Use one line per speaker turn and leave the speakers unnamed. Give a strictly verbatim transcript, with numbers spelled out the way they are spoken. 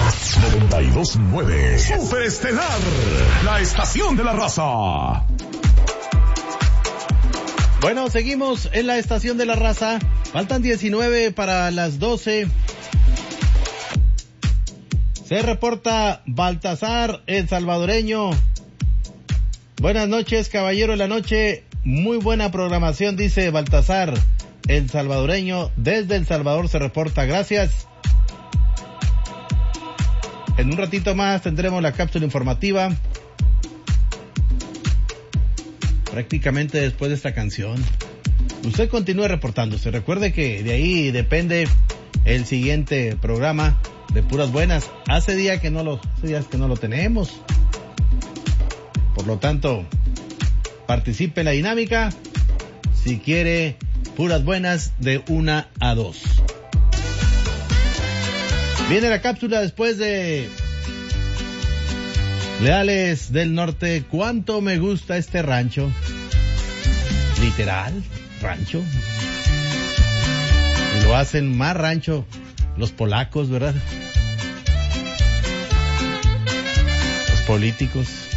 noventa y dos punto nueve. Superestelar, la estación de la raza.
Bueno, seguimos en la estación de la raza. Faltan diecinueve para las doce. Se reporta Baltasar, el salvadoreño. Buenas noches, caballero de la noche. Muy buena programación, dice Baltasar, el salvadoreño. Desde El Salvador se reporta. Gracias. En un ratito más tendremos la cápsula informativa. Prácticamente después de esta canción. Usted continúe reportándose. Recuerde que de ahí depende el siguiente programa de Puras Buenas. Hace días que no lo, hace días que no lo tenemos. Por lo tanto, participe en la dinámica si quiere Puras Buenas de una a dos. Viene la cápsula después de Leales del Norte. ¿Cuánto me gusta este rancho? Literal, rancho. Y lo hacen más rancho los polacos, ¿verdad? Los políticos.